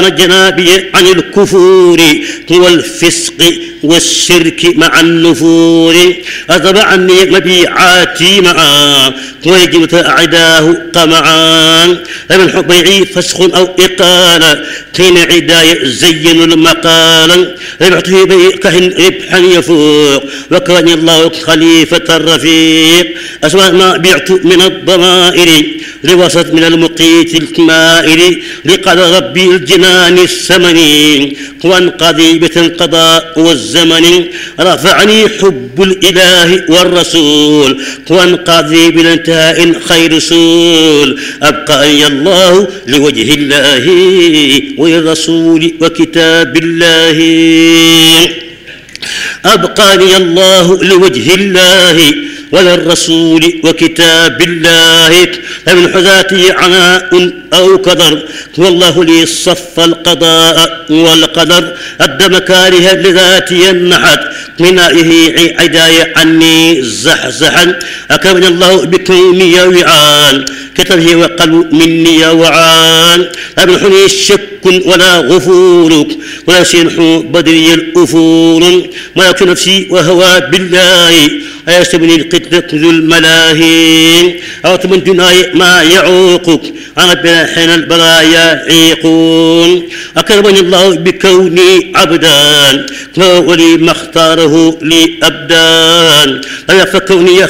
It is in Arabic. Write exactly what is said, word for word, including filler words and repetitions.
جنابي عن الكفور والفسق والشرك مع النفور أذب عني مبيعاتي معا ويجب أعداه قمعا فمن حبيعي فسخ أو إقالة حين عداية زين المقال ربحته بكهن ربحا يفوق وكان الله خليفة الرفيق أسوأ ما بعت من الضمائر لوسط من المقيت الكمائر لقد ربي الجنان الثمنين وانقضي القضاء والزمن رفعني حب الإله والرسول وانقضي بالانتهاء خير رسول أبقى الله لوجه الله والرسول وكتاب الله أبقاني الله لوجه الله وللرسول وكتاب الله فمن حذاتي عناء أو قدر والله لي صف القضاء والقدر أدى مكاره لذاتي النحت من آله عداية عني زحزحا أكرمني الله بكوني وعان كتبه وقلب مني وعان لا منحني شك ولا غفور ولا سينح بدري الأفور ما يكون نفسي وهوى بالله أيستبني القتل ذو الملاهين أو من دناي ما يعوقك أنا بحين البرايا عيقون أكرمني الله بكوني عبدا ولي ما اختاره لي أبدان لا فكوني